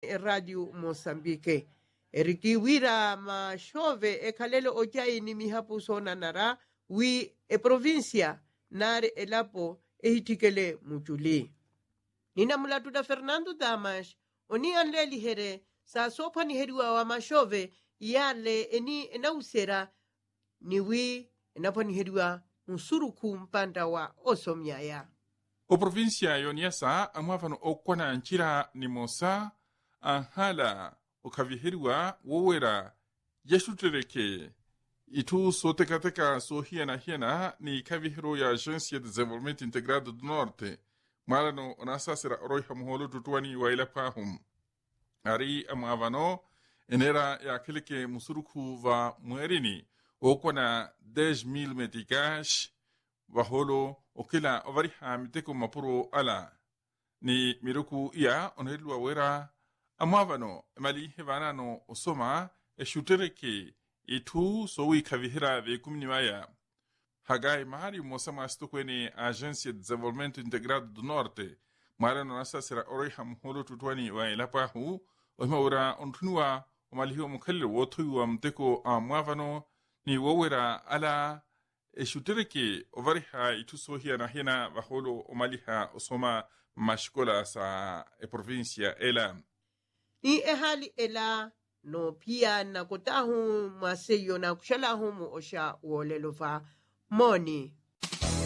Radio Mozambique. Erikiwira mashove ekhalele ojai ni mihapu sona nara wi provincia nare elapo ehitikele mujuli. Nina mulatuda Fernando Damas oni anleli here sa sopa ni heriwa wa mashove yale eni enausera ni wi enapani heriwa musuruku mpanda wa osomyaya. O provincia yoniasa amwavano okwana nchira ni mosa ahala okaviheriwa wowera yeshutereke itu sotekateka so hiena ni kavihero ya Agência de Desenvolvimento Integrado do Norte malano onasasira oroiha muholo tutuani wa ilapahum ari amwavano enera ya keleke musuruku va mwerini okwana 10,000 meticais vaholo okila ovariha miteko mapuro ala ni miruku ia onelua wera amwavano mali hevanano osoma eshutereke itu sowi kavihira vekumini waya hagai mahari mosama astukwene Agência de Desenvolvimento Integrado do Norte marano nasasira oriha mholo tutwani wa ilapahu ohimaura ontunua omalihiwa mukhalile wotoyuwa mteko amwavano ni wowera ala eshutereke ovariha itu sohia na hina vaholo omaliha osoma mashikola sa provincia ela Ni ehali ela no pia na kotahu maseyo na kushalahu mu osha uolelofa moni